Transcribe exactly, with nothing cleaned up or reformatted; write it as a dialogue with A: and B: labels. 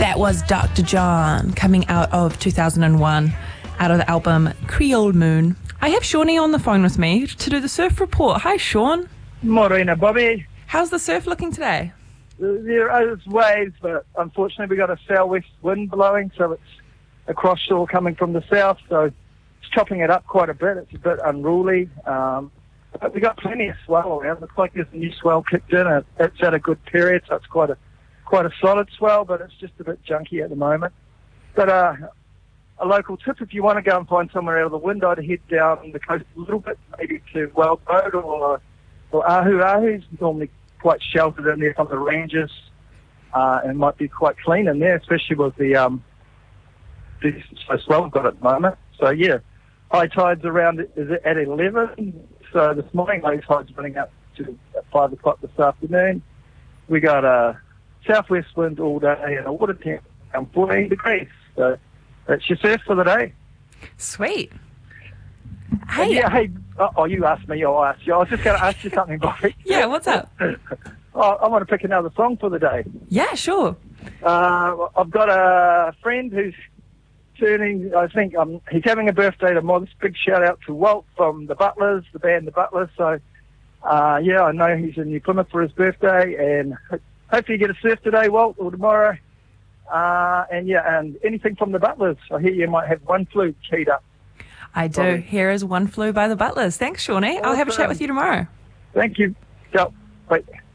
A: That was Doctor John coming out of two thousand one, out of the album Creole Moon. I have Shawnee on the phone with me to do the surf report. Hi, Sean.
B: Morena, Bobby.
A: How's the surf looking today?
B: There is waves, but unfortunately we got a southwest wind blowing, so it's across shore coming from the south, so it's chopping it up quite a bit. It's a bit unruly. Um, but we got plenty of swell around. Looks like there's a new swell kicked in. It, it's at a good period, so it's quite a quite a solid swell, but it's just a bit junky at the moment. But uh, a local tip, if you want to go and find somewhere out of the wind, I'd head down the coast a little bit, maybe to Wild Road or, or Ahu Ahu's, normally quite sheltered in there from the ranges, uh, and might be quite clean in there, especially with the um, decent swell we've got at the moment. So yeah, high tides around, is it at eleven? So this morning, low tides running up to at five o'clock this afternoon. We got a southwest wind all day and a water temp around fourteen degrees. So that's your surf for the day.
A: Sweet.
B: Hey, and yeah, hey. Oh, you asked me. I'll ask you. I was just going to ask you something, Bobby.
A: Yeah, what's up?
B: oh, I want to pick another song for the day.
A: Yeah, sure.
B: Uh, I've got a friend who's turning. I think um, he's having a birthday tomorrow. Big shout out to Walt from the Butlers, the band The Butlers. So, uh, yeah, I know he's in New Plymouth for his birthday, and hopefully you get a surf today, Walt, or tomorrow. Uh, and yeah, and anything from the Butlers. I hear you might have One Flew keyed up.
A: I do. Probably. Here is One Flew by the Butlers. Thanks, Shawnee. Awesome. I'll have a chat with you tomorrow.
B: Thank you. Ciao. Bye.